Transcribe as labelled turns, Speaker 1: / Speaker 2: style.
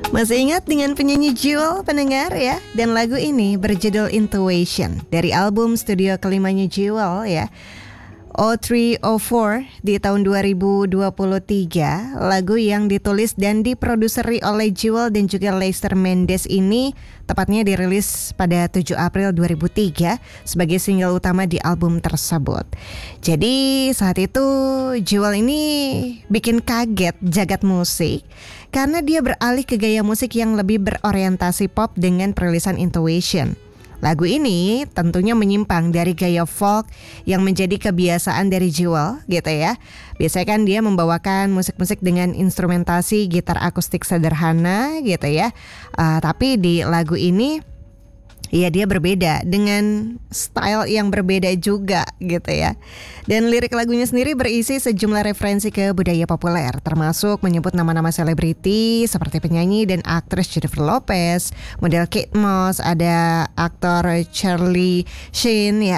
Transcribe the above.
Speaker 1: Masih ingat dengan penyanyi Jewel pendengar ya? Dan lagu ini berjudul Intuition dari album studio kelimanya Jewel ya, O304 di tahun 2023. Lagu yang ditulis dan diproduseri oleh Jewel dan juga Lester Mendes ini tepatnya dirilis pada 7 April 2003 sebagai single utama di album tersebut. Jadi saat itu Jewel ini bikin kaget jagat musik karena dia beralih ke gaya musik yang lebih berorientasi pop dengan perilisan Intuition. Lagu ini tentunya menyimpang dari gaya folk yang menjadi kebiasaan dari Jewel gitu ya. Biasanya kan dia membawakan musik-musik dengan instrumentasi gitar akustik sederhana gitu ya. Tapi di lagu ini ya dia berbeda dengan style yang berbeda juga gitu ya. Dan lirik lagunya sendiri berisi sejumlah referensi ke budaya populer, termasuk menyebut nama-nama selebriti seperti penyanyi dan aktris Jennifer Lopez, model Kate Moss, ada aktor Charlie Sheen ya,